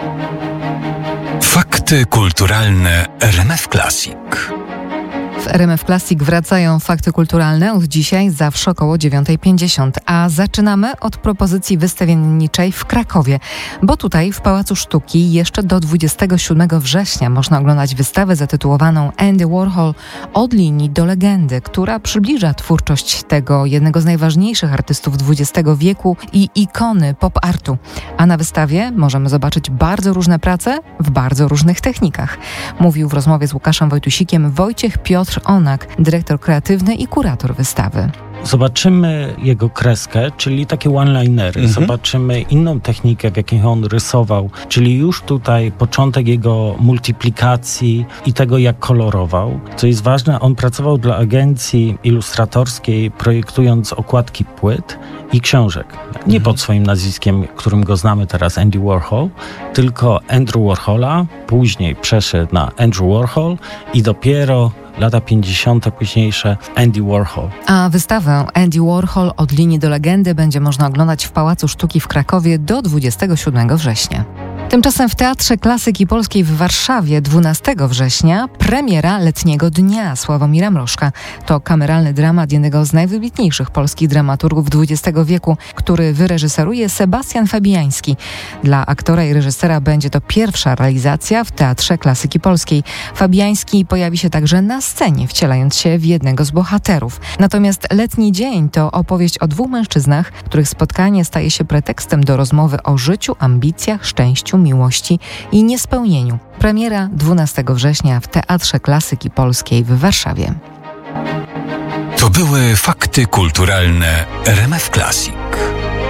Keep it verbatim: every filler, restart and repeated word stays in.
Fakty kulturalne R M F Classic. W R M F Classic wracają fakty kulturalne od dzisiaj zawsze około dziewiąta pięćdziesiąt, a zaczynamy od propozycji wystawienniczej w Krakowie, bo tutaj w Pałacu Sztuki jeszcze do dwudziestego siódmego września można oglądać wystawę zatytułowaną Andy Warhol – od linii do legendy, która przybliża twórczość tego jednego z najważniejszych artystów dwudziestego wieku i ikony pop-artu. A na wystawie możemy zobaczyć bardzo różne prace w bardzo różnych technikach. Mówił w rozmowie z Łukaszem Wojtusikiem Wojciech Piotr Onak, dyrektor kreatywny i kurator wystawy. Zobaczymy jego kreskę, czyli takie one-linery. Mhm. Zobaczymy inną technikę, w jakiej on rysował, czyli już tutaj początek jego multiplikacji i tego, jak kolorował. Co jest ważne, on pracował dla agencji ilustratorskiej, projektując okładki płyt i książek. Nie mhm. pod swoim nazwiskiem, którym go znamy teraz, Andy Warhol, tylko Andrew Warhola. Później przeszedł na Andrew Warhol i dopiero lata pięćdziesiąte późniejsze Andy Warhol. A wystawę Andy Warhol od linii do legendy będzie można oglądać w Pałacu Sztuki w Krakowie do dwudziestego siódmego września. Tymczasem w Teatrze Klasyki Polskiej w Warszawie dwunastego września premiera Letniego Dnia Sławomira Mrożka. To kameralny dramat jednego z najwybitniejszych polskich dramaturgów dwudziestego wieku, który wyreżyseruje Sebastian Fabiański. Dla aktora i reżysera będzie to pierwsza realizacja w Teatrze Klasyki Polskiej. Fabiański pojawi się także na scenie, wcielając się w jednego z bohaterów. Natomiast Letni Dzień to opowieść o dwóch mężczyznach, których spotkanie staje się pretekstem do rozmowy o życiu, ambicjach, szczęściu, miłości i niespełnieniu. Premiera dwunastego września w Teatrze Klasyki Polskiej w Warszawie. To były fakty kulturalne R M F Classic.